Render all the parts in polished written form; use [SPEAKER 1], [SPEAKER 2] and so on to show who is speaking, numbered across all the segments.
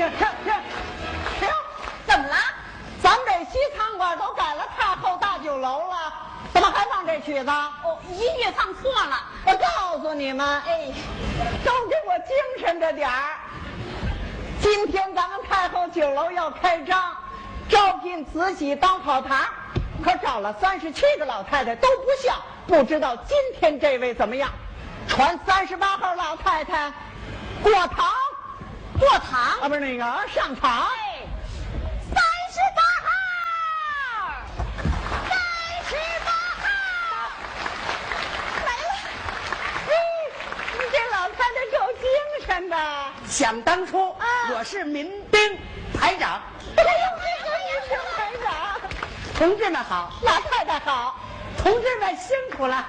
[SPEAKER 1] 停！怎么了？咱们这西餐馆都改了太后大酒楼了，怎么还放这曲子？
[SPEAKER 2] 哦，音乐放错了。
[SPEAKER 1] 我告诉你们，
[SPEAKER 2] 哎，
[SPEAKER 1] 都给我精神着点儿。今天咱们太后酒楼要开张，招聘慈禧当跑堂，可找了37个老太太都不像，不知道今天这位怎么样？传38号老太太过堂，
[SPEAKER 2] 过堂
[SPEAKER 1] 啊，不是那个上场。
[SPEAKER 2] 哎，38号
[SPEAKER 1] 来了！你这老太太够精神的。
[SPEAKER 3] 想当初，我是民兵排长。
[SPEAKER 1] 哎呦，这个是排长。
[SPEAKER 3] 同志们好，
[SPEAKER 1] 老太太好。
[SPEAKER 3] 同志们辛苦了。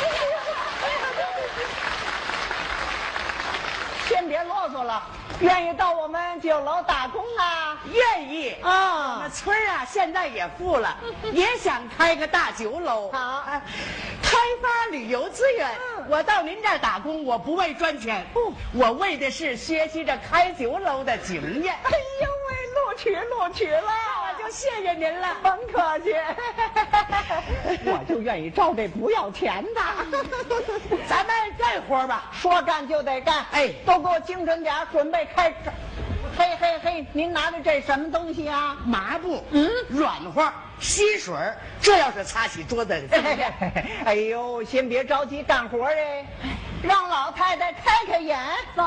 [SPEAKER 1] 先别啰嗦了，愿意到我们酒楼打工啊？
[SPEAKER 3] 愿意
[SPEAKER 1] 啊。
[SPEAKER 3] 我们村啊，现在也富了，也想开个大酒楼。
[SPEAKER 1] 好，
[SPEAKER 3] 开发旅游资源。我到您这儿打工，我不为赚钱，我为的是学习着开酒楼的经验。
[SPEAKER 1] 哎呦喂，录取了，
[SPEAKER 3] 我就谢谢您了。
[SPEAKER 1] 甭客气，我就愿意招这不要钱的。
[SPEAKER 3] 咱们干活吧，
[SPEAKER 1] 说干就得干。
[SPEAKER 3] 哎，
[SPEAKER 1] 都给我精神点，准备开张。嘿嘿嘿，您拿着这什么东西啊？
[SPEAKER 3] 麻布，软和，吸水，这要是擦洗桌子。
[SPEAKER 1] 哎呦，先别着急干活哎，让老太太开开眼。
[SPEAKER 2] 走。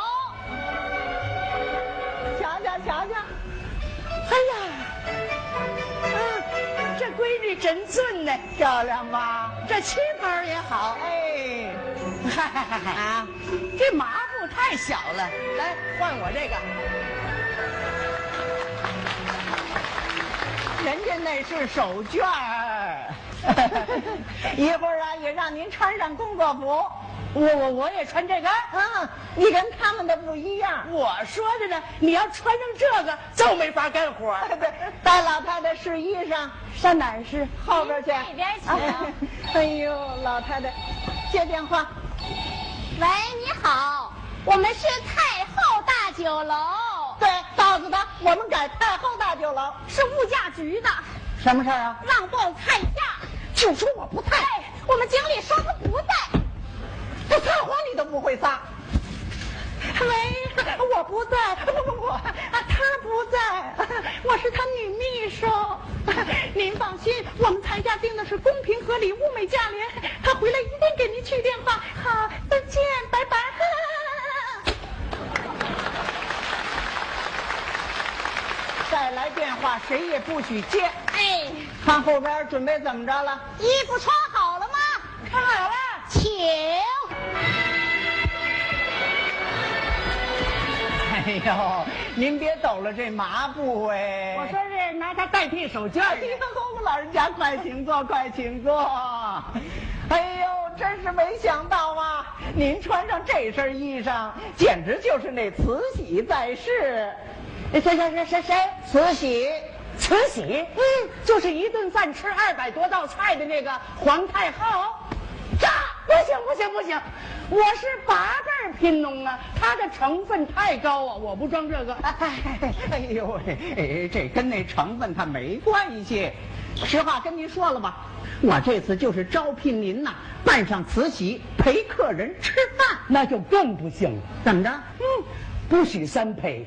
[SPEAKER 1] 瞧瞧瞧瞧，
[SPEAKER 3] 哎呀，这闺女真俊呢，
[SPEAKER 1] 漂亮吧？
[SPEAKER 3] 这旗袍也好。
[SPEAKER 1] 哎，
[SPEAKER 3] 啊，这麻布太小了，来换我这个。
[SPEAKER 1] 人家那是手绢儿，一会儿啊也让您穿上工作服。
[SPEAKER 3] 我也穿这个。
[SPEAKER 1] 你跟他们的不一样。
[SPEAKER 3] 我说的呢，你要穿上这个就没法干活。
[SPEAKER 1] 对，带老太太试衣裳，上哪儿试？后边去。
[SPEAKER 2] 那边请。
[SPEAKER 1] 哎呦，老太太，接电话。
[SPEAKER 2] 喂，你好，我们是太后大酒楼。
[SPEAKER 1] 对，告诉他我们改太后大酒楼。
[SPEAKER 2] 是物价局的。
[SPEAKER 1] 什么事儿啊？
[SPEAKER 2] 让报菜价。
[SPEAKER 1] 就说我不在。
[SPEAKER 2] 我们经理说他不在。
[SPEAKER 1] 这撒谎你都不会撒。喂，我不在，不，他不在，我是他女秘书。您放心，我们菜价定的是公平合理、物美价廉。他回来一定给您去电话。好，再见，拜拜。再来电话，谁也不许接。
[SPEAKER 2] 哎，
[SPEAKER 1] 看后边准备怎么着了？
[SPEAKER 2] 衣服穿好了吗？
[SPEAKER 1] 看好了，
[SPEAKER 2] 请。
[SPEAKER 1] 哎呦，您别抖了这麻布哎！
[SPEAKER 3] 我说是拿它代替手绢。
[SPEAKER 1] 哎呦，老人家快请坐，快请坐。哎呦，真是没想到啊！您穿上这身衣裳，简直就是那慈禧在世。谁？慈禧。
[SPEAKER 3] 慈禧，就是一顿饭吃200多道菜的那个皇太后。不行，我是8辈贫农啊，它的成分太高啊，我不装这个。
[SPEAKER 1] 哎呦喂，这跟那成分它没关系。实话跟您说了吧，我这次就是招聘您呐，扮上慈禧陪客人吃饭，
[SPEAKER 3] 那就更不行了。
[SPEAKER 1] 怎么着？
[SPEAKER 3] 不许3陪。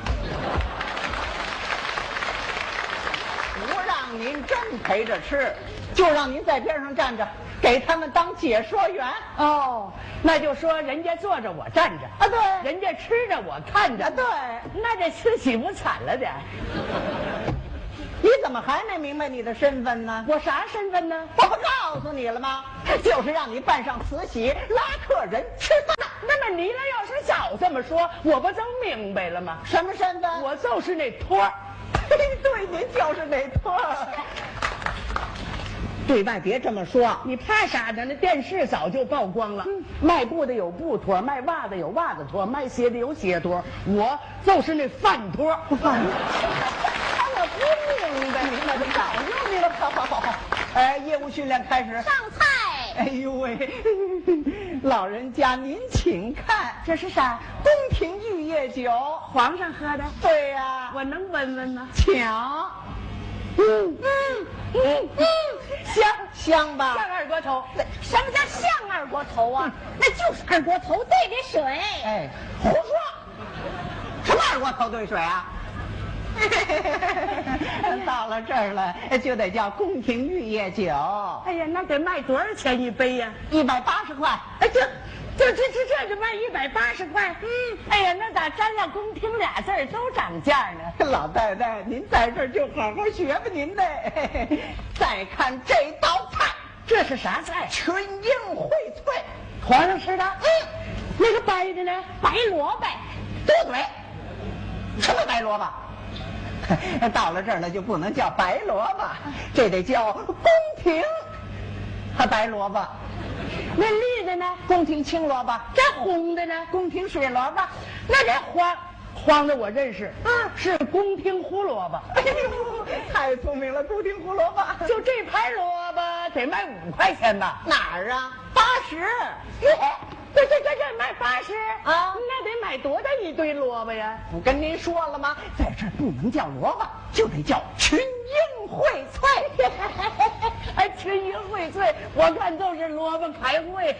[SPEAKER 1] 不让您真陪着吃，就让您在边上站着，给他们当解说员。
[SPEAKER 3] 那就说人家坐着我站着
[SPEAKER 1] 啊，对，
[SPEAKER 3] 人家吃着我看着
[SPEAKER 1] 啊，对，
[SPEAKER 3] 那这慈禧不惨了点？
[SPEAKER 1] 你怎么还没明白你的身份呢？
[SPEAKER 3] 我啥身份呢？
[SPEAKER 1] 我不告诉你了吗？就是让你扮上慈禧拉客人吃饭。
[SPEAKER 3] 那么你要是早这么说，我不就明白了吗？
[SPEAKER 1] 什么身份？
[SPEAKER 3] 我就是那托儿。
[SPEAKER 1] 对，您就是那托儿。对外别这么说，
[SPEAKER 3] 你怕啥呢？那电视早就曝光了。卖布的有布托，卖袜子有袜子托，卖鞋的有鞋托，我就是那饭托。
[SPEAKER 1] 饭托。我不明白，明白就早就明白了。好。业务训练开始。
[SPEAKER 2] 上菜。
[SPEAKER 1] 哎呦喂，老人家您请看，
[SPEAKER 3] 这是啥？
[SPEAKER 1] 宫廷御夜酒，
[SPEAKER 3] 皇上喝的。
[SPEAKER 1] 对呀，
[SPEAKER 3] 我能闻闻吗？
[SPEAKER 1] 抢，香吧？
[SPEAKER 3] 像二锅头。
[SPEAKER 2] 什么叫像二锅头啊？那就是二锅头兑的水。
[SPEAKER 1] 哎，胡说！什么二锅头兑水啊？到了这儿了，就得叫宫廷御夜酒。
[SPEAKER 3] 哎呀，那得卖多少钱一杯呀
[SPEAKER 1] ？180块。
[SPEAKER 3] 哎，这就卖180块。哎呀，那咋沾上宫廷俩字儿都涨价呢？
[SPEAKER 1] 老太太，您在这儿就好好学吧您的。再看这道菜，
[SPEAKER 3] 这是啥菜？
[SPEAKER 1] 群英荟萃。
[SPEAKER 3] 皇上吃的？那个白的呢？
[SPEAKER 2] 白萝卜。
[SPEAKER 1] 多嘴。什么白萝卜？到了这儿了就不能叫白萝卜，这得叫宫廷白萝卜。
[SPEAKER 3] 那绿的呢？
[SPEAKER 1] 宫廷青萝卜。
[SPEAKER 3] 这红的呢？
[SPEAKER 1] 宫廷水萝卜。
[SPEAKER 3] 那这黄的我认识，是宫廷胡萝卜。
[SPEAKER 1] 哎呦，太聪明了，宫廷胡萝卜。
[SPEAKER 3] 就这盘萝卜得卖5块钱吧？
[SPEAKER 1] 哪儿啊？80。
[SPEAKER 3] 这卖80
[SPEAKER 1] 啊？
[SPEAKER 3] 那得买多大一堆萝卜呀？
[SPEAKER 1] 不跟您说了吗？在这儿不能叫萝卜，就得叫群英荟萃。
[SPEAKER 3] 哎，群英荟萃，我看都是萝卜开会。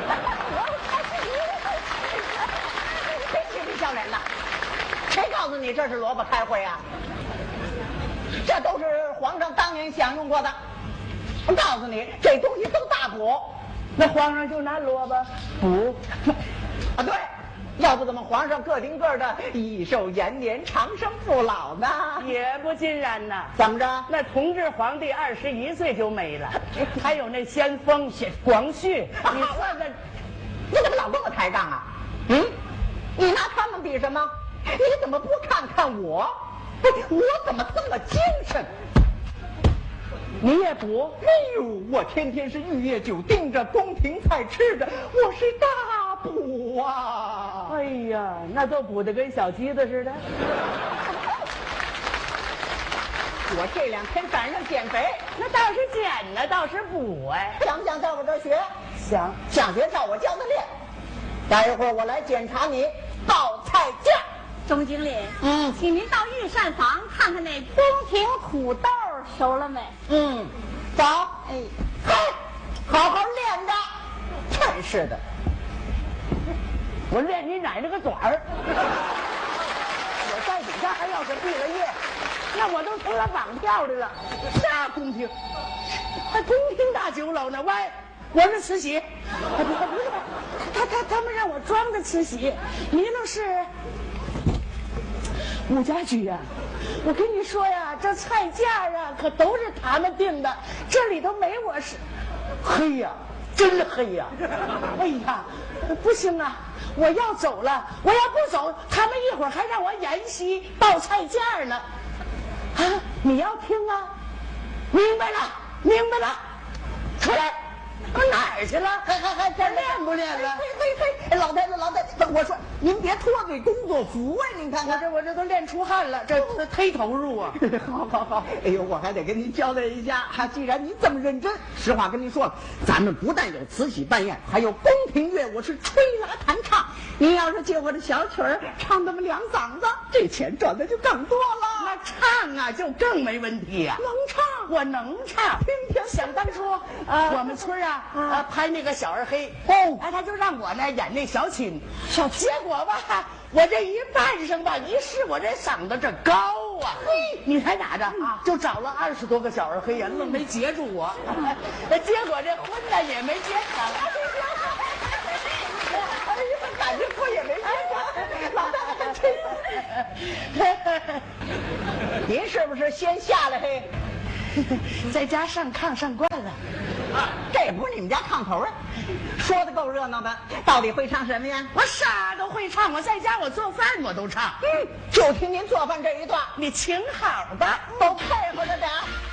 [SPEAKER 1] 谁嬉皮笑脸的？谁告诉你这是萝卜开会啊？这都是皇上当年享用过的。我告诉你，这东西都大补。
[SPEAKER 3] 那皇上就拿萝卜补
[SPEAKER 1] 啊？对，要不怎么皇上个顶个的益寿延年、长生不老呢？
[SPEAKER 3] 也不尽然呐。
[SPEAKER 1] 怎么着？
[SPEAKER 3] 那同治皇帝21岁就没了，还有那先锋广旭，你说这，
[SPEAKER 1] 你怎么老跟我抬杠啊？你拿他们比什么？你怎么不看看我？我怎么这么精神？
[SPEAKER 3] 你也补？
[SPEAKER 1] 哎呦，我天天是御夜酒盯着，宫廷菜吃着，我是大补啊！
[SPEAKER 3] 哎呀，那都补得跟小鸡子似的。
[SPEAKER 1] 我这2天赶上减肥，
[SPEAKER 3] 那倒是减呢，倒是补哎。
[SPEAKER 1] 想不想在我这儿学？
[SPEAKER 3] 想
[SPEAKER 1] 学照我教的练。待一会儿我来检查你报菜价。
[SPEAKER 2] 钟经理，请您到御膳房看看那宫廷土豆熟了没？
[SPEAKER 1] 走。哎，好好练着。真是的，
[SPEAKER 3] 我练你奶奶个爪儿！我在底下还要是毕了业，那我都成了绑票的了。啥宫廷？还宫廷大酒楼呢？喂，我是慈禧。他们让我装的慈禧，你那是武家驹呀。我跟你说呀，这菜价啊可都是他们定的，这里头没我是。黑呀，真黑呀！哎呀，不行啊，我要走了，我要不走，他们一会儿还让我演戏报菜价呢。啊，你要听啊？明白了，出来。我哪儿去了？还练不练了？
[SPEAKER 1] 嘿，老太太，我说您别脱嘴工作服啊！您看看，
[SPEAKER 3] 我这都练出汗了，这忒投入啊！
[SPEAKER 1] 好，哎呦，我还得跟您交代一下，既然您这么认真，实话跟您说了，咱们不但有慈禧扮演，还有宫廷乐，我是吹拉弹唱。您要是借我的小曲儿唱那么2嗓子，这钱赚的就更多了。
[SPEAKER 3] 那唱啊，就更没问题呀。
[SPEAKER 1] 能唱，
[SPEAKER 3] 我能唱。想当初我们村拍那个小二黑他就让我呢演那小青，结果吧，我这一扮上吧，一试我这嗓子这高啊，你猜咋着？就找了20多个小二黑呀，愣没截住我，结果这婚呢也没结成。
[SPEAKER 1] 感觉我也没结成，老太太，您是不是先下来嘿？
[SPEAKER 3] 在家上炕上惯了，
[SPEAKER 1] 这不是你们家炕头啊？说的够热闹的，到底会唱什么呀？
[SPEAKER 3] 我啥都会唱，我在家我做饭我都唱。
[SPEAKER 1] 就听您做饭这一段，
[SPEAKER 3] 你请好吧，
[SPEAKER 1] 都配合着点。